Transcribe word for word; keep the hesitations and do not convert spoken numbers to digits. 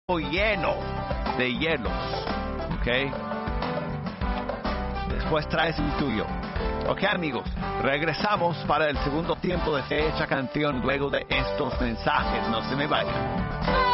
lleno de hielos, ¿ok? Después traes el tuyo. Ok, amigos, regresamos para el segundo tiempo de Fecha Canción luego de estos mensajes. No se me vayan.